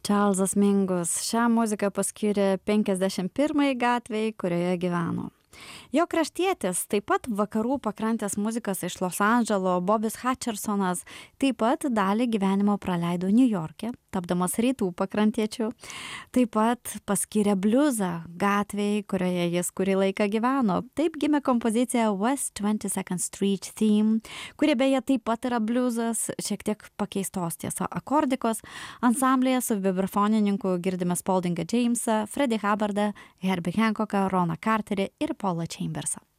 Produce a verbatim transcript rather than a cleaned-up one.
Čarlzas Mingus šią muziką paskyrė penkiasdešimt pirmai gatvei, kurioje gyveno. Jo kraštietis, taip pat vakarų pakrantės muzikas iš Los Andželo, Bobis Hutchersonas, taip pat dalį gyvenimo praleido Niujorke, tapdamas rytų pakrantiečių. Taip pat paskyrė bliuzą gatvei, kurioje jis kurį laiką gyveno. Taip gimė kompozicija West twenty-second Street Theme, kuri beje taip pat yra bliuzas, šiek tiek pakeistos tiesa akordikos. Ansamblėje su vibrafonininku girdime Spaldingą Jamesą, Freddie Hubbardą, Herbie Hancocką, Roną Carterį ir Paulą Chambersą.